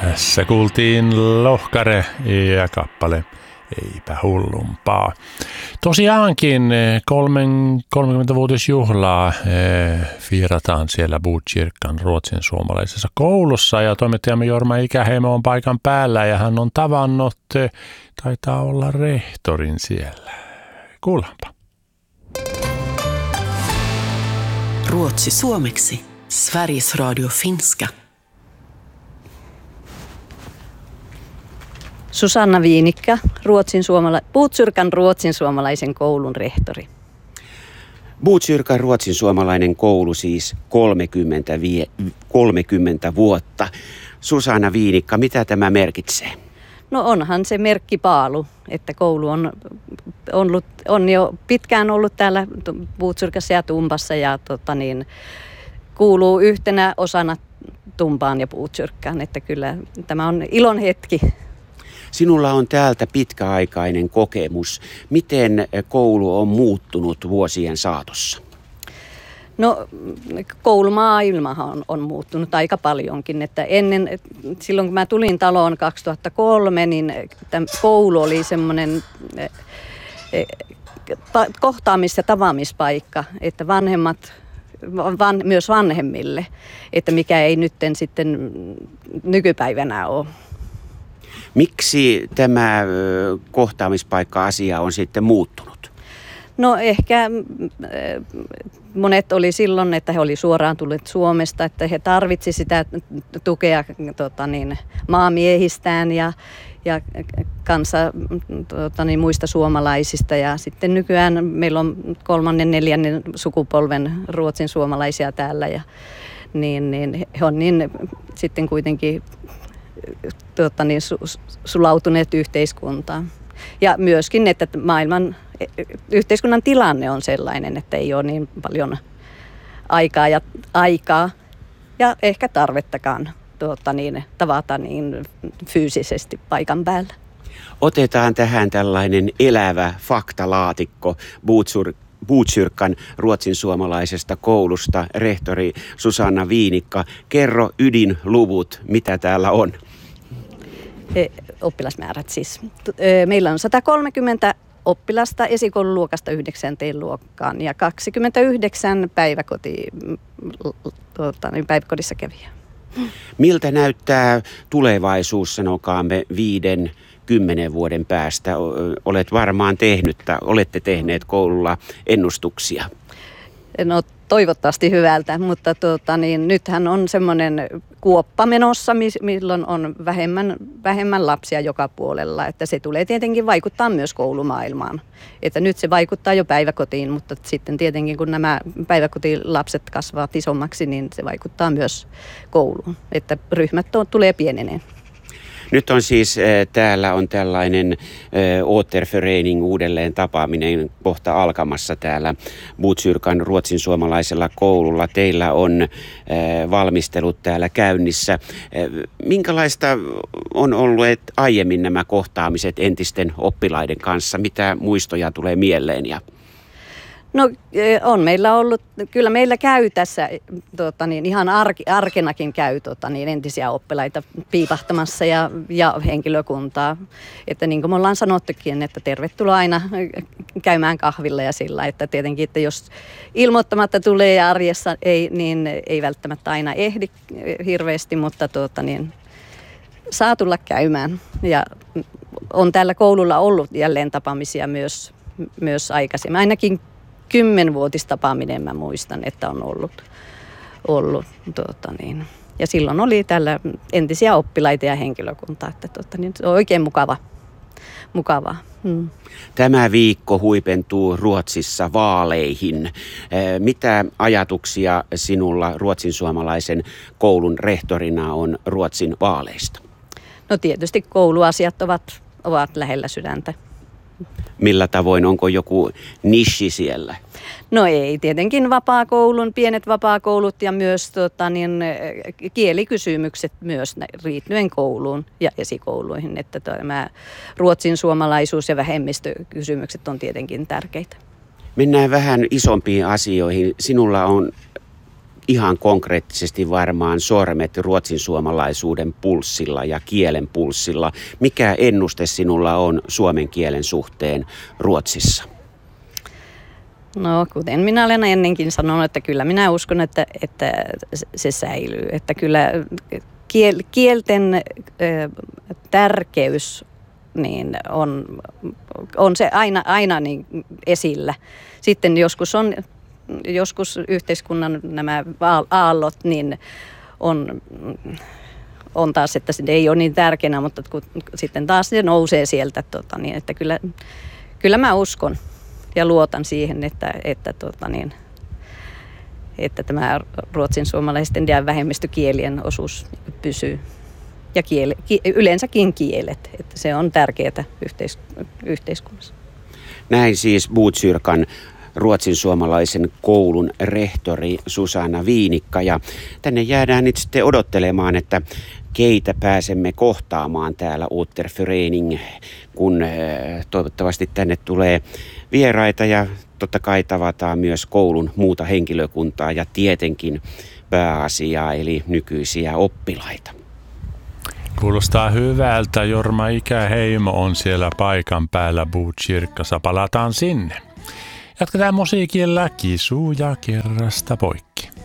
Tässä kuultiin Lohkare ja kappale Eipä hullumpaa. Tosiaankin 30-vuotisjuhlaa vierataan siellä Botkyrkan ruotsin suomalaisessa koulussa ja toimittajamme Jorma Ikäheimo on paikan päällä ja hän on tavannut, taitaa olla rehtorin siellä. Kuullaanpa. Ruotsi suomeksi. Sveriges Radio finska. Susanna Viinikka, Botkyrkan ruotsin suomalaisen koulun rehtori. Botkyrkan ruotsin suomalainen koulu siis 30 vuotta. Susanna Viinikka, mitä tämä merkitsee? No onhan se merkkipaalu, että koulu on jo pitkään ollut täällä Botkyrkassa ja Tumpassa ja kuuluu yhtenä osana Tumpaan ja Botkyrkkaan, että kyllä tämä on ilon hetki. Sinulla on täältä pitkäaikainen kokemus. Miten koulu on muuttunut vuosien saatossa? No koulumaailmahan on muuttunut aika paljonkin. Että silloin kun mä tulin taloon 2003, niin koulu oli semmoinen kohtaamis- ja tavaamispaikka, että myös vanhemmille, että mikä ei nytten sitten nykypäivänä ole. Miksi tämä kohtaamispaikka-asia on sitten muuttunut? No ehkä monet oli silloin, että he oli suoraan tulleet Suomesta, että he tarvitsi sitä tukea maamiehistään ja muista suomalaisista. Ja sitten nykyään meillä on 3., 4. sukupolven ruotsin suomalaisia täällä ja niin he on sitten kuitenkin sulautuneet yhteiskuntaan. Ja myöskin, että yhteiskunnan tilanne on sellainen, että ei ole niin paljon aikaa ja ehkä tarvettakaan tavata niin fyysisesti paikan päällä. Otetaan tähän tällainen elävä faktalaatikko Botkyrkan ruotsin suomalaisesta koulusta. Rehtori Susanna Viinikka, kerro ydinluvut, mitä täällä on. Oppilasmäärät siis. Meillä on 130 oppilasta esikoululuokasta 9. luokkaan ja 29 päiväkodissa kävijää. Miltä näyttää tulevaisuus, sanokaamme 5-10 vuoden päästä? Olette tehneet koululla ennustuksia. No toivottavasti hyvältä, mutta nythän on semmoinen kuoppa menossa, milloin on vähemmän lapsia joka puolella. Että se tulee tietenkin vaikuttaa myös koulumaailmaan. Että nyt se vaikuttaa jo päiväkotiin, mutta sitten tietenkin kun nämä päiväkotilapset kasvavat isommaksi, niin se vaikuttaa myös kouluun. Että ryhmät tulee pieneneen. Nyt on siis täällä on tällainen återförening, uudelleen tapaaminen kohta alkamassa täällä Botkyrkan ruotsin suomalaisella koululla. Teillä on valmistelut täällä käynnissä. Minkälaista on ollut aiemmin nämä kohtaamiset entisten oppilaiden kanssa? Mitä muistoja tulee mieleen? No on meillä ollut, kyllä meillä käy tässä ihan arkenakin käy entisiä oppilaita piipahtamassa ja henkilökuntaa. Että niin kuin me ollaan sanottukin, että tervetuloa aina käymään kahvilla ja sillä, että tietenkin, että jos ilmoittamatta tulee ja arjessa niin ei välttämättä aina ehdi hirveästi, mutta saa tulla käymään. Ja on täällä koululla ollut jälleen tapaamisia myös aikaisemmin, ainakin 10-vuotistapaaminen mä muistan, että on ollut. Ja silloin oli täällä entisiä oppilaita ja henkilökuntaa, että se on oikein mukavaa. Tämä viikko huipentuu Ruotsissa vaaleihin. Mitä ajatuksia sinulla ruotsin suomalaisen koulun rehtorina on Ruotsin vaaleista? No tietysti kouluasiat ovat lähellä sydäntä. Millä tavoin, onko joku nishi siellä? No ei, tietenkin pienet vapaakoulut ja myös kielikysymykset myös liittyen kouluun ja esikouluihin, että tämä ruotsin suomalaisuus ja vähemmistökysymykset on tietenkin tärkeitä. Mennään vähän isompiin asioihin. Sinulla on ihan konkreettisesti varmaan sormet ruotsin suomalaisuuden pulssilla ja kielen pulssilla. Mikä ennuste sinulla on suomen kielen suhteen Ruotsissa? No, kuten minä olen ennenkin sanonut, että kyllä minä uskon, että se säilyy. Että kyllä kielten tärkeys niin on se aina niin esillä. Sitten joskus yhteiskunnan nämä aallot niin on taas, että se ei ole niin tärkeänä, mutta sitten taas se nousee sieltä, niin että kyllä mä uskon ja luotan siihen, että tämä ruotsin suomalaisten ja vähemmistökielien osuus pysyy. Ja yleensäkin kielet, että se on tärkeää yhteiskunnassa. Näin siis Botkyrkan ruotsin suomalaisen koulun rehtori Susanna Viinikka. Ja tänne jäädään nyt sitten odottelemaan, että keitä pääsemme kohtaamaan täällä Återförening, kun toivottavasti tänne tulee vieraita ja totta kai tavataan myös koulun muuta henkilökuntaa ja tietenkin pääasiaa eli nykyisiä oppilaita. Kuulostaa hyvältä. Jorma Ikäheimo on siellä paikan päällä Botkyrkassa. Palataan sinne. Jatketaan musiikilla Kisu ja Kerrasta poikki.